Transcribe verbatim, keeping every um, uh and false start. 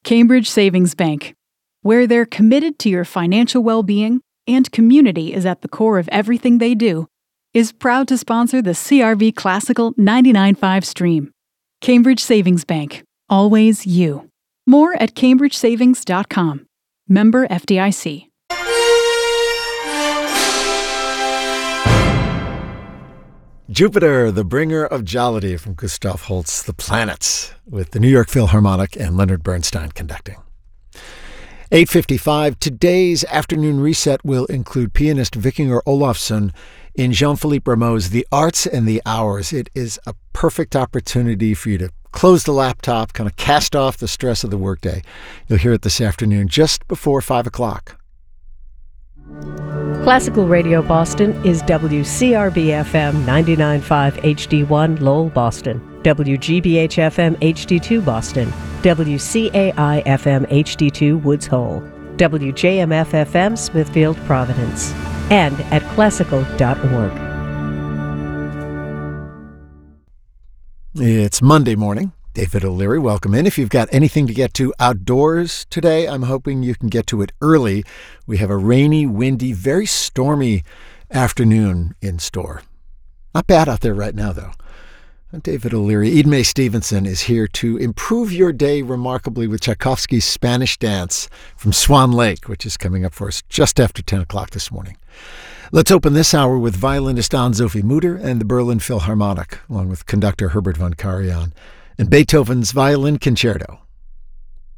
Cambridge Savings Bank, where they're committed to your financial well-being and community is at the core of everything they do, is proud to sponsor the C R V Classical ninety-nine point five stream. Cambridge Savings Bank. Always you. More at cambridge savings dot com. Member F D I C. Jupiter, the bringer of jollity, from Gustav Holst's The Planets, with the New York Philharmonic and Leonard Bernstein conducting. eight fifty-five, today's afternoon reset will include pianist Vikingur Olafsson in Jean-Philippe Rameau's The Arts and the Hours. It is a perfect opportunity for you to close the laptop, kind of cast off the stress of the workday. You'll hear it this afternoon just before five o'clock. Classical Radio Boston is W C R B F M ninety-nine point five H D one Lowell, Boston, W G B H F M H D two Boston, W C A I F M H D two Woods Hole, W J M F F M Smithfield, Providence, and at classical dot org. It's Monday morning. David O'Leary, welcome in. If you've got anything to get to outdoors today, I'm hoping you can get to it early. We have a rainy, windy, very stormy afternoon in store. Not bad out there right now, though. I'm David O'Leary. Idmay Stevenson is here to improve your day remarkably with Tchaikovsky's Spanish Dance from Swan Lake, which is coming up for us just after ten o'clock this morning. Let's open this hour with violinist Anne-Sophie Mutter and the Berlin Philharmonic, along with conductor Herbert von Karajan, and Beethoven's Violin Concerto.